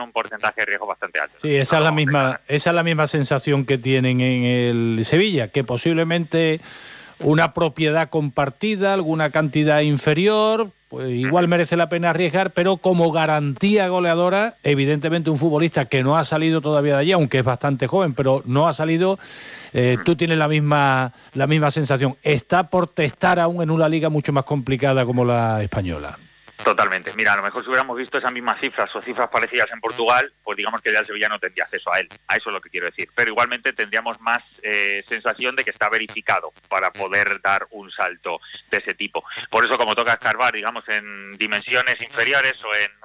un porcentaje de riesgo bastante alto. Sí, esa es la misma sensación que tienen en el Sevilla, que posiblemente una propiedad compartida, alguna cantidad inferior, pues igual merece la pena arriesgar, pero como garantía goleadora, evidentemente un futbolista que no ha salido todavía de allí, aunque es bastante joven, pero no ha salido, tú tienes la misma sensación. Está por testar aún en una liga mucho más complicada como la española. Totalmente. Mira, a lo mejor si hubiéramos visto esas mismas cifras o cifras parecidas en Portugal, pues digamos que ya el Sevilla no tendría acceso a él. A eso es lo que quiero decir. Pero igualmente tendríamos más sensación de que está verificado para poder dar un salto de ese tipo. Por eso, como toca escarbar, digamos, en dimensiones inferiores o en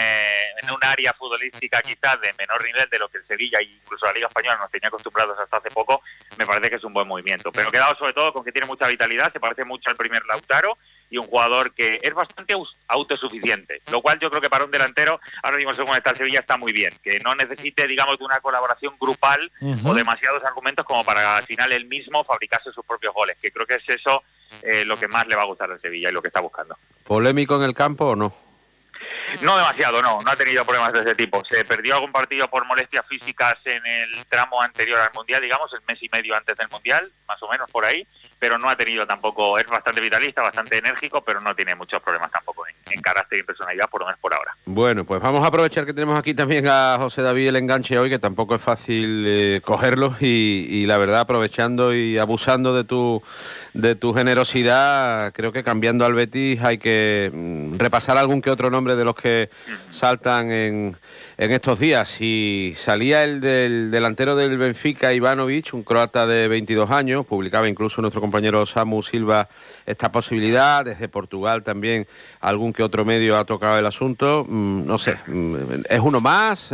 un área futbolística quizás de menor nivel de lo que el Sevilla e incluso la Liga Española nos tenía acostumbrados hasta hace poco, me parece que es un buen movimiento. Pero quedado sobre todo con que tiene mucha vitalidad, se parece mucho al primer Lautaro, y un jugador que es bastante autosuficiente, lo cual yo creo que para un delantero, ahora mismo según está el Sevilla, está muy bien, que no necesite, digamos, de una colaboración grupal o demasiados argumentos como para al final él mismo fabricarse sus propios goles, que creo que es eso lo que más le va a gustar al Sevilla y lo que está buscando. ¿Polémico en el campo o no? No demasiado, no ha tenido problemas de ese tipo. Se perdió algún partido por molestias físicas en el tramo anterior al Mundial, digamos, el mes y medio antes del Mundial, más o menos por ahí, pero no ha tenido tampoco, es bastante vitalista, bastante enérgico, pero no tiene muchos problemas tampoco en carácter y personalidad, por lo menos por ahora. Bueno, pues vamos a aprovechar que tenemos aquí también a José David el enganche hoy, que tampoco es fácil cogerlo, y la verdad, aprovechando y abusando de tu generosidad, creo que cambiando al Betis hay que repasar algún que otro nombre de los que saltan en estos días. Y salía el del delantero del Benfica, Ivanovic, un croata de 22 años, publicaba incluso nuestro compañero Samu Silva esta posibilidad. Desde Portugal también algún que otro medio ha tocado el asunto. No sé, ¿es uno más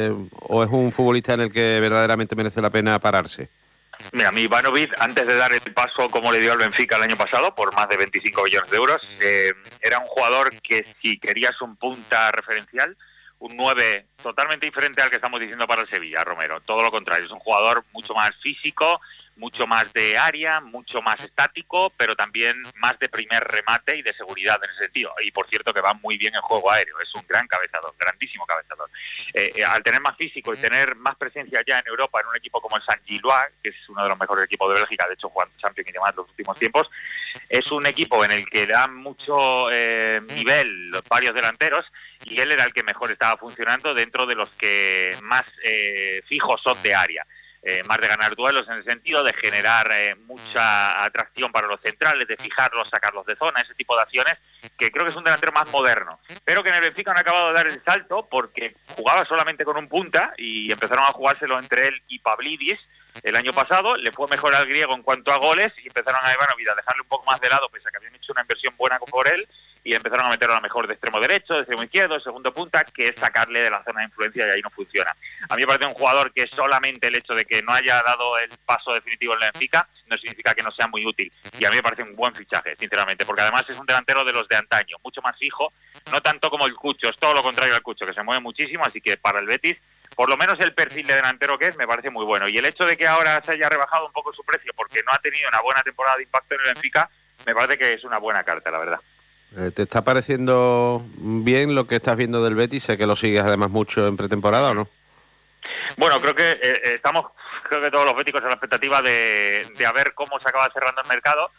o es un futbolista en el que verdaderamente merece la pena pararse? Mira, mi Ivanovic, antes de dar el paso como le dio al Benfica el año pasado, por más de 25 millones de euros, era un jugador que si querías un punta referencial, un 9 totalmente diferente al que estamos diciendo para el Sevilla, Romero. Todo lo contrario, es un jugador mucho más físico, mucho más de área, mucho más estático, pero también más de primer remate y de seguridad en ese sentido. Y por cierto que va muy bien en juego aéreo, es un gran cabezador, grandísimo cabezador. Al tener más físico y tener más presencia ya en Europa en un equipo como el San Gillois, que es uno de los mejores equipos de Bélgica, de hecho jugando Champions y demás en los últimos tiempos, es un equipo en el que dan mucho nivel los varios delanteros, y él era el que mejor estaba funcionando dentro de los que más fijos son de área. Más de ganar duelos en el sentido de generar mucha atracción para los centrales, de fijarlos, sacarlos de zona, ese tipo de acciones, que creo que es un delantero más moderno, pero que en el Benfica no ha acabado de dar el salto porque jugaba solamente con un punta y empezaron a jugárselo entre él y Pavlidis el año pasado. Le fue mejor al griego en cuanto a goles y empezaron a Ivanovic a dejarle un poco más de lado, pese a que habían hecho una inversión buena por él, y empezaron a meterlo a lo mejor de extremo derecho, de extremo izquierdo, de segundo punta, que es sacarle de la zona de influencia, y ahí no funciona. A mí me parece un jugador que solamente el hecho de que no haya dado el paso definitivo en la Benfica no significa que no sea muy útil, y a mí me parece un buen fichaje, sinceramente, porque además es un delantero de los de antaño, mucho más fijo, no tanto como el Cucho, es todo lo contrario al Cucho, que se mueve muchísimo, así que para el Betis, por lo menos el perfil de delantero que es, me parece muy bueno. Y el hecho de que ahora se haya rebajado un poco su precio porque no ha tenido una buena temporada de impacto en el Benfica, me parece que es una buena carta, la verdad. ¿Te está pareciendo bien lo que estás viendo del Betis? Sé que lo sigues además mucho en pretemporada, ¿o no? Bueno, creo que creo que todos los béticos en la expectativa de a ver cómo se acaba cerrando el mercado,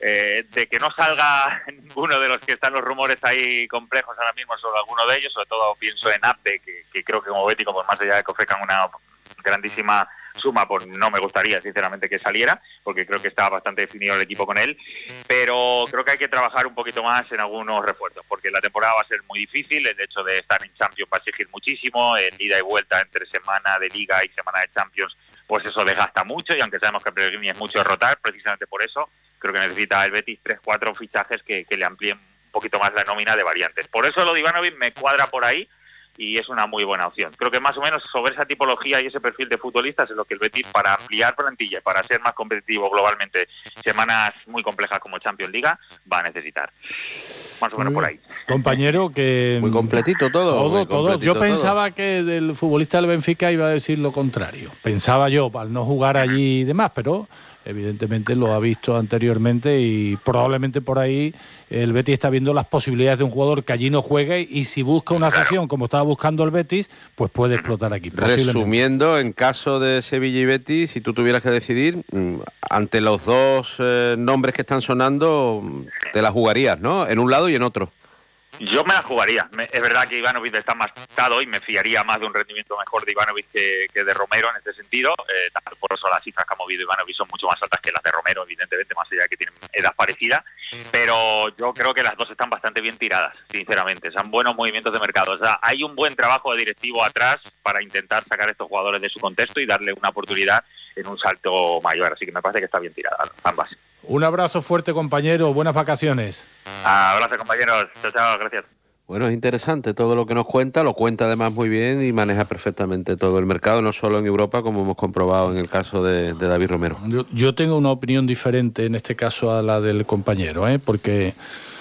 de que no salga ninguno de los que están los rumores ahí complejos ahora mismo sobre alguno de ellos, sobre todo pienso en Abde, que creo que como bético, pues más allá de que ofrezcan una grandísima suma, pues no me gustaría sinceramente que saliera, porque creo que está bastante definido el equipo con él, pero creo que hay que trabajar un poquito más en algunos refuerzos, porque la temporada va a ser muy difícil, el hecho de estar en Champions va a exigir muchísimo, en ida y vuelta entre semana de Liga y semana de Champions, pues eso desgasta mucho, y aunque sabemos que Pellegrini es mucho derrotar, precisamente por eso creo que necesita el Betis 3-4 fichajes que le amplíen un poquito más la nómina de variantes. Por eso lo de Ivanovic me cuadra por ahí, y es una muy buena opción. Creo que más o menos sobre esa tipología y ese perfil de futbolistas es lo que el Betis, para ampliar plantilla, para ser más competitivo globalmente, semanas muy complejas como Champions Liga, va a necesitar. Más o menos por ahí. Compañero, que... Muy completito todo. Todo. Yo pensaba que del futbolista del Benfica iba a decir lo contrario. Pensaba yo, al no jugar allí y demás, pero evidentemente lo ha visto anteriormente y probablemente por ahí el Betis está viendo las posibilidades de un jugador que allí no juegue y si busca una sesión como estaba buscando el Betis, pues puede explotar aquí. Resumiendo, en caso de Sevilla y Betis, si tú tuvieras que decidir, ante los dos nombres que están sonando, te la jugarías, ¿no? En un lado y en otro. Yo me la jugaría. Es verdad que Ivanovic está más dado y me fiaría más de un rendimiento mejor de Ivanovic que de Romero en este sentido. Por eso las cifras que ha movido Ivanovic son mucho más altas que las de Romero, evidentemente, más allá de que tienen edad parecida. Pero yo creo que las dos están bastante bien tiradas, sinceramente. Son buenos movimientos de mercado. O sea, hay un buen trabajo de directivo atrás para intentar sacar a estos jugadores de su contexto y darle una oportunidad en un salto mayor. Así que me parece que está bien tirada ambas. Un abrazo fuerte, compañero. Buenas vacaciones. Abrazo, compañeros. Chao, gracias. Bueno, es interesante todo lo que nos cuenta, lo cuenta además muy bien y maneja perfectamente todo el mercado, no solo en Europa, como hemos comprobado en el caso de David Romero. Yo tengo una opinión diferente en este caso a la del compañero, porque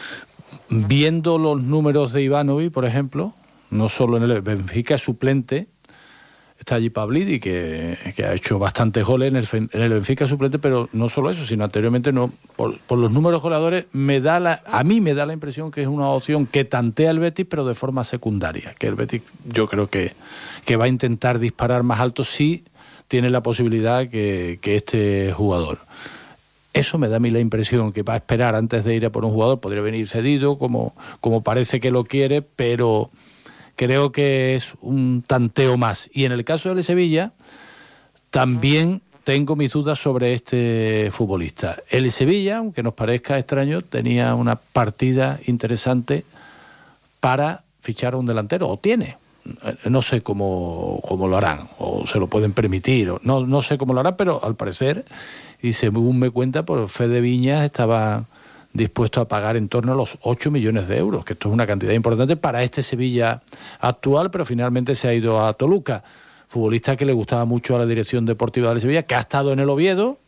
viendo los números de Ivanovic, por ejemplo, no solo en el Benfica, suplente, está allí Pavlidis, que ha hecho bastantes goles en el Benfica suplente, pero no solo eso, sino anteriormente no. Por los números goleadores, a mí me da la impresión que es una opción que tantea el Betis, pero de forma secundaria. Que el Betis yo creo que va a intentar disparar más alto si tiene la posibilidad que este jugador. Eso me da a mí la impresión, que va a esperar antes de ir a por un jugador. Podría venir cedido, como parece que lo quiere, pero creo que es un tanteo más. Y en el caso del Sevilla, también tengo mis dudas sobre este futbolista. El Sevilla, aunque nos parezca extraño, tenía una partida interesante para fichar a un delantero, o tiene. No sé cómo lo harán, o se lo pueden permitir, no sé cómo lo harán, pero al parecer, y según me cuenta, por Fede Viñas estaba dispuesto a pagar en torno a los 8 millones de euros, que esto es una cantidad importante para este Sevilla actual, pero finalmente se ha ido a Toluca, futbolista que le gustaba mucho a la dirección deportiva del Sevilla, que ha estado en el Oviedo.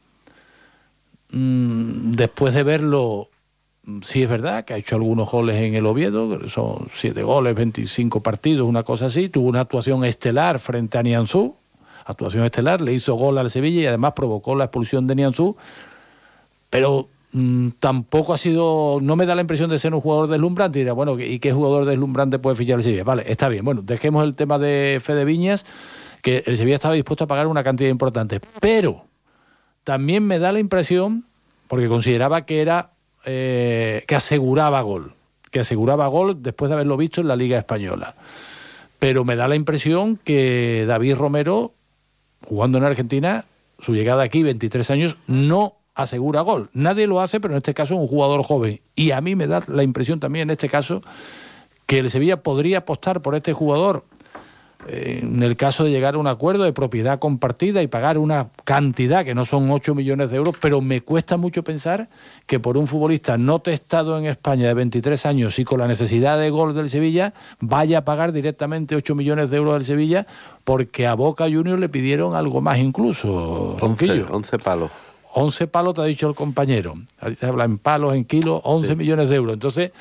Después de verlo, sí es verdad que ha hecho algunos goles en el Oviedo, son 7 goles, 25 partidos, una cosa así. Tuvo una actuación estelar frente a Nianzú, le hizo gol al Sevilla y además provocó la expulsión de Nianzú, pero tampoco ha sido, no me da la impresión de ser un jugador deslumbrante. Y dirá, bueno, ¿y qué jugador deslumbrante puede fichar el Sevilla? Vale, está bien. Bueno, dejemos el tema de Fede Viñas, que el Sevilla estaba dispuesto a pagar una cantidad importante, pero también me da la impresión, porque consideraba que era que aseguraba gol después de haberlo visto en la Liga Española, pero me da la impresión que David Romero, jugando en Argentina, su llegada aquí, 23 años, no asegura gol. Nadie lo hace, pero en este caso es un jugador joven. Y a mí me da la impresión también en este caso que el Sevilla podría apostar por este jugador en el caso de llegar a un acuerdo de propiedad compartida y pagar una cantidad que no son 8 millones de euros, pero me cuesta mucho pensar que por un futbolista no testado en España de 23 años y con la necesidad de gol del Sevilla vaya a pagar directamente 8 millones de euros del Sevilla, porque a Boca Juniors le pidieron algo más incluso. 11 palos. 11 palos te ha dicho el compañero. Se habla en palos, en kilos, 11 millones de euros. Entonces,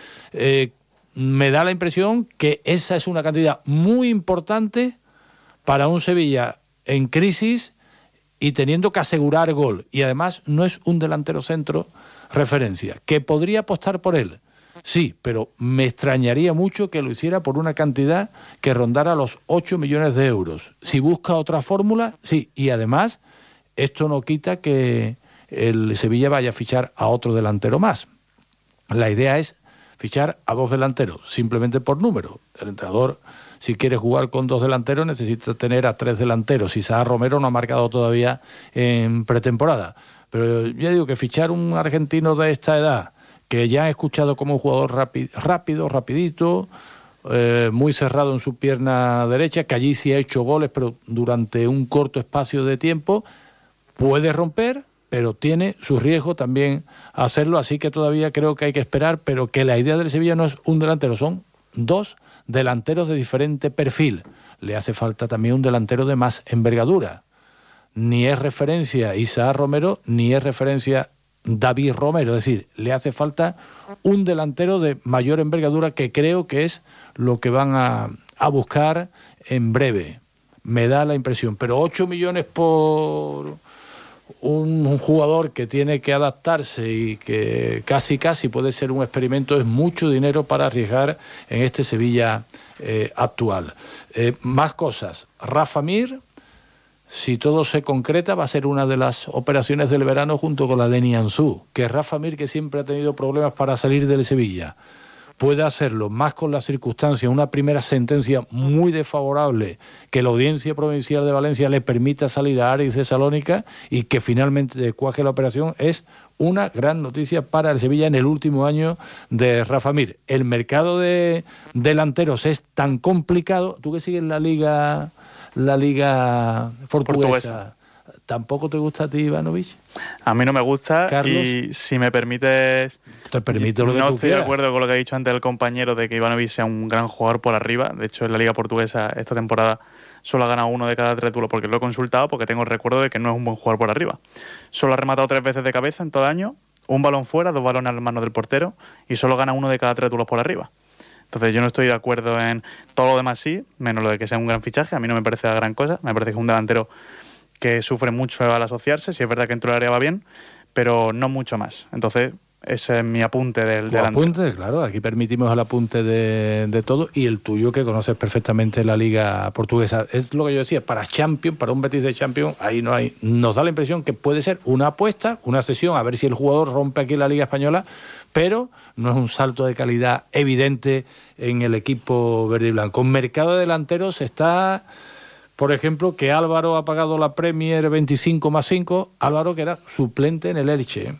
me da la impresión que esa es una cantidad muy importante para un Sevilla en crisis y teniendo que asegurar gol. Y además no es un delantero centro referencia. ¿Que podría apostar por él? Sí, pero me extrañaría mucho que lo hiciera por una cantidad que rondara los 8 millones de euros. Si busca otra fórmula, sí. Y además, esto no quita que el Sevilla vaya a fichar a otro delantero más. La idea es fichar a 2 delanteros, simplemente por número. El entrenador, si quiere jugar con 2 delanteros, necesita tener a 3 delanteros. Isaac Romero no ha marcado todavía en pretemporada. Pero ya digo que fichar un argentino de esta edad, que ya he escuchado como un jugador rapidito, muy cerrado en su pierna derecha, que allí sí ha hecho goles, pero durante un corto espacio de tiempo, puede romper, pero tiene su riesgo también hacerlo, así que todavía creo que hay que esperar, pero que la idea del Sevilla no es un delantero, son 2 delanteros de diferente perfil. Le hace falta también un delantero de más envergadura. Ni es referencia Isaac Romero, ni es referencia David Romero, es decir, le hace falta un delantero de mayor envergadura, que creo que es lo que van a buscar en breve. Me da la impresión, pero 8 millones por un jugador que tiene que adaptarse y que casi puede ser un experimento, es mucho dinero para arriesgar en este Sevilla actual. Más cosas. Rafa Mir, si todo se concreta, va a ser una de las operaciones del verano junto con la de Nianzú, que Rafa Mir, que siempre ha tenido problemas para salir del Sevilla, puede hacerlo, más con las circunstancias, una primera sentencia muy desfavorable, que la Audiencia Provincial de Valencia le permita salir a Aris de Salónica y que finalmente cuaje la operación, es una gran noticia para el Sevilla en el último año de Rafa Mir. El mercado de delanteros es tan complicado. ¿Tú que sigues la liga portuguesa? ¿Tampoco te gusta a ti, Ivanovic? A mí no me gusta. Carlos, y si me permites... Te permito lo que no tú estoy quieras. de acuerdo con lo que ha dicho antes el compañero de que Ivanovic sea un gran jugador por arriba. De hecho, en la liga portuguesa esta temporada solo ha ganado 1 de cada 3 duelos, porque lo he consultado, porque tengo el recuerdo de que no es un buen jugador por arriba. Solo ha rematado 3 veces de cabeza en todo el año, 1 balón fuera, 2 balones a las manos del portero, y solo gana 1 de cada 3 duelos por arriba. Entonces yo no estoy de acuerdo en todo lo demás, sí, menos lo de que sea un gran fichaje. A mí no me parece la gran cosa. Me parece que es un delantero que sufre mucho al asociarse. Si es verdad que dentro del área va bien, pero no mucho más. Entonces ese es mi apunte del delantero. Apunte, claro, aquí permitimos el apunte de todo, y el tuyo, que conoces perfectamente la liga portuguesa. Es lo que yo decía, para Champions, para un Betis de Champions, ahí no hay. Nos da la impresión que puede ser una apuesta, una sesión, a ver si el jugador rompe aquí la liga española, pero no es un salto de calidad evidente en el equipo verde y blanco. En mercado de delanteros está, por ejemplo, que Álvaro ha pagado la Premier 25 más 5, Álvaro que era suplente en el Elche,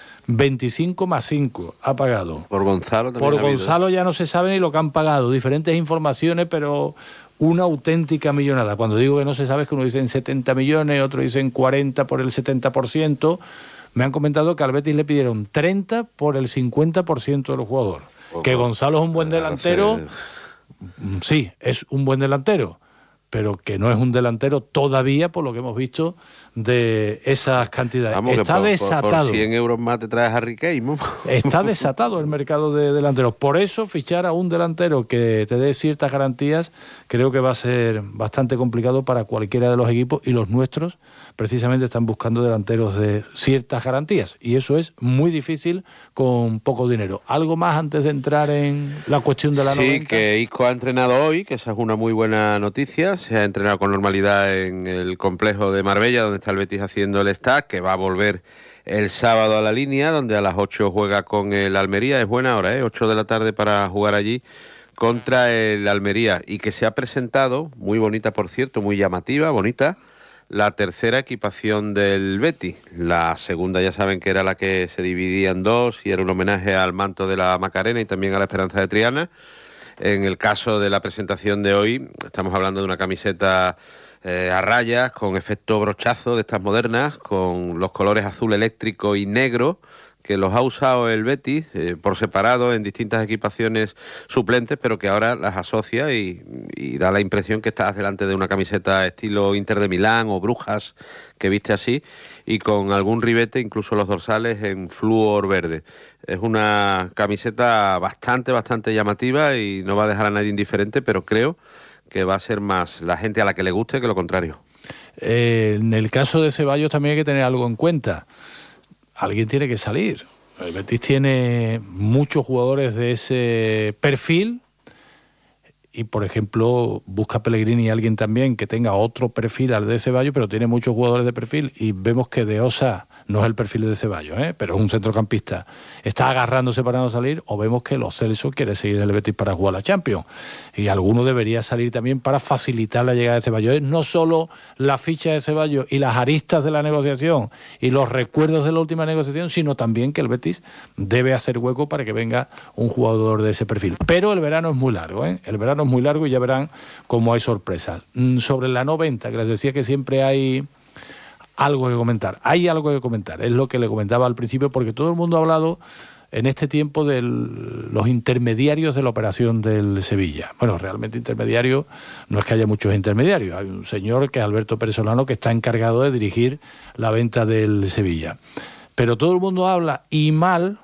25 más 5 ha pagado. Por Gonzalo también. Por Gonzalo ya no se sabe ni lo que han pagado, diferentes informaciones, pero una auténtica millonada. Cuando digo que no se sabe es que uno dice en 70 millones, otro dice en 40 por el 70%. Me han comentado que al Betis le pidieron 30 por el 50% del jugador. Que Gonzalo es un buen delantero, sí, es un buen delantero, pero que no es un delantero todavía, por lo que hemos visto de esas cantidades. Vamos, está desatado. Por 100 euros más te traes a Harry Kane, ¿no? Está desatado el mercado de delanteros. Por eso fichar a un delantero que te dé ciertas garantías creo que va a ser bastante complicado para cualquiera de los equipos, y los nuestros precisamente están buscando delanteros de ciertas garantías, y eso es muy difícil con poco dinero. ¿Algo más antes de entrar en la cuestión de la 90? Sí, que Isco ha entrenado hoy, que esa es una muy buena noticia. Se ha entrenado con normalidad en el complejo de Marbella, donde está el Betis haciendo el stack, que va a volver el sábado a la línea, donde a las 8 juega con el Almería. Es buena hora, 8 de la tarde para jugar allí contra el Almería, y que se ha presentado, muy bonita por cierto, muy llamativa, bonita, la tercera equipación del Betis. La segunda ya saben que era la que se dividía en dos y era un homenaje al manto de la Macarena y también a la Esperanza de Triana. En el caso de la presentación de hoy, estamos hablando de una camiseta a rayas, con efecto brochazo de estas modernas, con los colores azul eléctrico y negro, que los ha usado el Betis por separado en distintas equipaciones suplentes, pero que ahora las asocia y da la impresión que estás delante de una camiseta estilo Inter de Milán o Brujas, que viste así, y con algún ribete, incluso los dorsales en flúor verde. Es una camiseta bastante llamativa y no va a dejar a nadie indiferente, pero creo que va a ser más la gente a la que le guste que lo contrario. En el caso de Ceballos también hay que tener algo en cuenta. Alguien tiene que salir. El Betis tiene muchos jugadores de ese perfil y, por ejemplo, busca Pellegrini alguien también que tenga otro perfil al de Ceballos, pero tiene muchos jugadores de perfil, y vemos que De Osa no es el perfil de Ceballos, pero es un centrocampista. Está agarrándose para no salir, o vemos que Lo Celso quiere seguir en el Betis para jugar la Champions. Y alguno debería salir también para facilitar la llegada de Ceballos. No solo la ficha de Ceballos y las aristas de la negociación y los recuerdos de la última negociación, sino también que el Betis debe hacer hueco para que venga un jugador de ese perfil. Pero el verano es muy largo, El verano es muy largo y ya verán cómo hay sorpresas. Sobre la 90, que les decía que siempre hay algo que comentar. Hay algo que comentar, es lo que le comentaba al principio, porque todo el mundo ha hablado en este tiempo de los intermediarios de la operación del Sevilla. Bueno, realmente intermediario no es que haya muchos intermediarios. Hay un señor que es Alberto Pérez Solano, que está encargado de dirigir la venta del Sevilla. Pero todo el mundo habla y mal,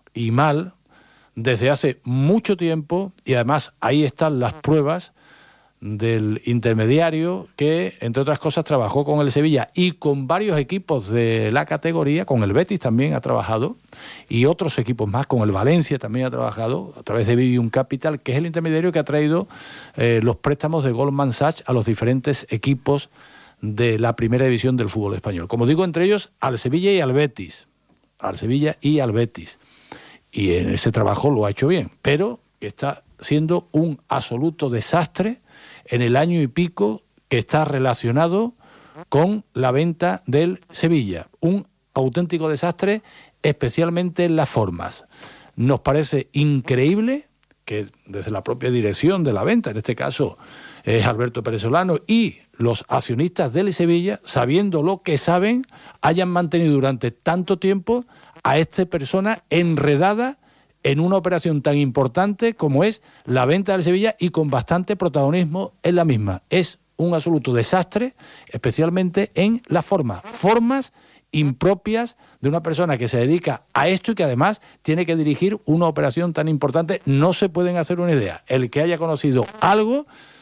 desde hace mucho tiempo, y además ahí están las pruebas del intermediario que, entre otras cosas, trabajó con el Sevilla y con varios equipos de la categoría, con el Betis también ha trabajado, y otros equipos más, con el Valencia también ha trabajado, a través de Vivium Capital, que es el intermediario que ha traído los préstamos de Goldman Sachs a los diferentes equipos de la primera división del fútbol español. Como digo, entre ellos al Sevilla y al Betis. Y en ese trabajo lo ha hecho bien, pero que está siendo un absoluto desastre en el año y pico que está relacionado con la venta del Sevilla. Un auténtico desastre, especialmente en las formas. Nos parece increíble que desde la propia dirección de la venta, en este caso es Alberto Pérez Solano, y los accionistas del Sevilla, sabiendo lo que saben, hayan mantenido durante tanto tiempo a esta persona enredada en una operación tan importante como es la venta del Sevilla y con bastante protagonismo en la misma. Es un absoluto desastre, especialmente en las formas impropias de una persona que se dedica a esto y que además tiene que dirigir una operación tan importante. No se pueden hacer una idea. El que haya conocido algo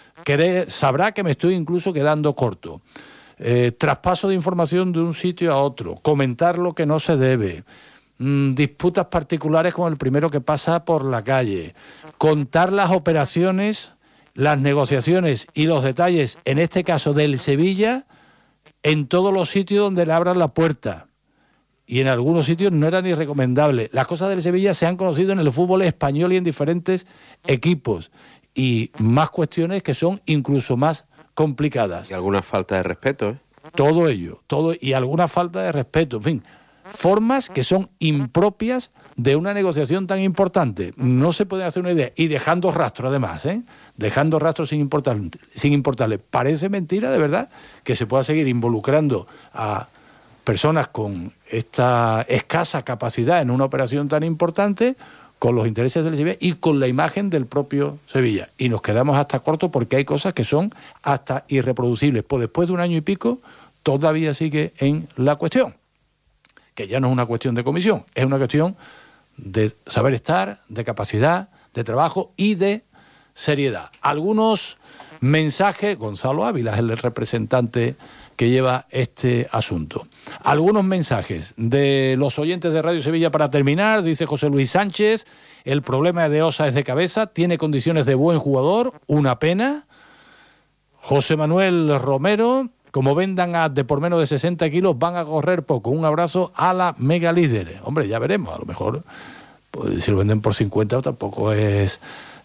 sabrá que me estoy incluso quedando corto. Traspaso de información de un sitio a otro, comentar lo que no se debe, disputas particulares con el primero que pasa por la calle, contar las operaciones, las negociaciones y los detalles, en este caso del Sevilla, en todos los sitios donde le abran la puerta. Y en algunos sitios no era ni recomendable. Las cosas del Sevilla se han conocido en el fútbol español y en diferentes equipos. Y más cuestiones que son incluso más complicadas. Y alguna falta de respeto, ¿eh? Todo ello, y alguna falta de respeto, en fin. Formas que son impropias de una negociación tan importante. No se puede hacer una idea. Y dejando rastro, además, dejando rastro sin importarle. Parece mentira, de verdad, que se pueda seguir involucrando a personas con esta escasa capacidad en una operación tan importante, con los intereses del Sevilla y con la imagen del propio Sevilla. Y nos quedamos hasta cortos porque hay cosas que son hasta irreproducibles. Pues después de un año y pico, todavía sigue en la cuestión. Que ya no es una cuestión de comisión, es una cuestión de saber estar, de capacidad, de trabajo y de seriedad. Algunos mensajes, Gonzalo Ávila es el representante que lleva este asunto. Algunos mensajes de los oyentes de Radio Sevilla para terminar. Dice José Luis Sánchez: el problema de Osa es de cabeza, tiene condiciones de buen jugador, una pena. José Manuel Romero: como vendan de por menos de 60 kilos, van a correr poco. Un abrazo a la mega líder. Hombre, ya veremos. A lo mejor, pues, si lo venden por 50, tampoco es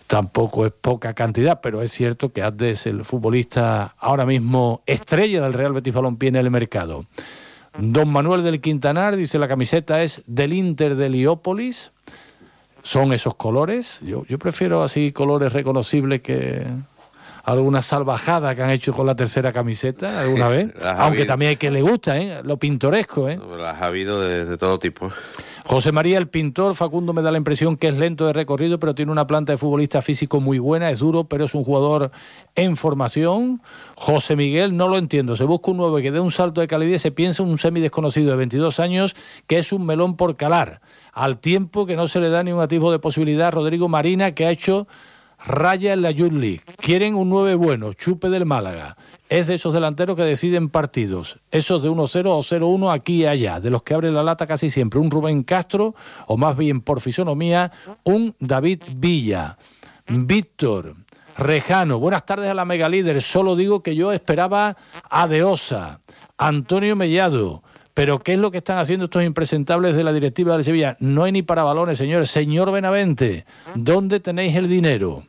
poca cantidad, pero es cierto que Abde es el futbolista ahora mismo estrella del Real Betis Balompié en el mercado. Don Manuel del Quintanar dice: la camiseta es del Inter de Heliópolis. Son esos colores. Yo prefiero así colores reconocibles que alguna salvajada que han hecho con la tercera camiseta alguna vez, aunque también hay que le gusta, lo pintoresco. Las ha habido de todo tipo. José María el Pintor: Facundo me da la impresión que es lento de recorrido, pero tiene una planta de futbolista físico muy buena, es duro, pero es un jugador en formación. José Miguel: no lo entiendo, se busca un nuevo que dé un salto de calidad y se piensa un semi desconocido de 22 años que es un melón por calar, al tiempo que no se le da ni un atisbo de posibilidad. Rodrigo Marina, que ha hecho raya en la Youth League. Quieren un 9 bueno, Chupe del Málaga. Es de esos delanteros que deciden partidos. Esos de 1-0 o 0-1 aquí y allá. De los que abre la lata casi siempre. Un Rubén Castro, o más bien por fisonomía, un David Villa. Víctor Rejano: buenas tardes a la mega líder. Solo digo que yo esperaba a De Osa. Antonio Mellado: pero ¿qué es lo que están haciendo estos impresentables de la directiva del Sevilla? No hay ni para balones, señores. Señor Benavente, ¿dónde tenéis el dinero?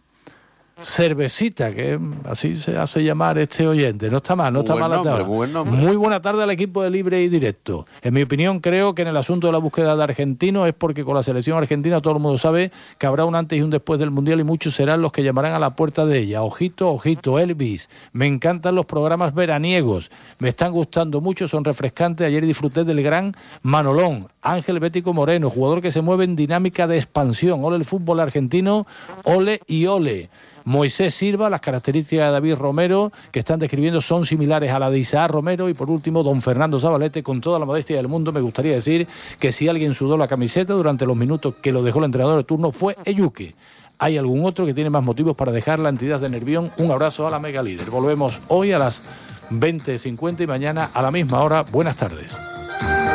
Cervecita, que así se hace llamar este oyente. No está mal, no está mal hasta ahora. Muy buena tarde al equipo de Libre y Directo. En mi opinión, creo que en el asunto de la búsqueda de argentinos es porque con la selección argentina todo el mundo sabe que habrá un antes y un después del Mundial y muchos serán los que llamarán a la puerta de ella. Ojito, ojito, Elvis. Me encantan los programas veraniegos. Me están gustando mucho, son refrescantes. Ayer disfruté del gran Manolón. Ángel Bético Moreno, jugador que se mueve en dinámica de expansión. Ole el fútbol argentino, ole y ole. Moisés Silva: las características de David Romero que están describiendo son similares a la de Isaac Romero. Y por último, don Fernando Zabalete: con toda la modestia del mundo, me gustaría decir que si alguien sudó la camiseta durante los minutos que lo dejó el entrenador de turno fue Eyuke. ¿Hay algún otro que tiene más motivos para dejar la entidad de Nervión? Un abrazo a la Mega Líder. Volvemos hoy a las 20:50 y mañana a la misma hora. Buenas tardes.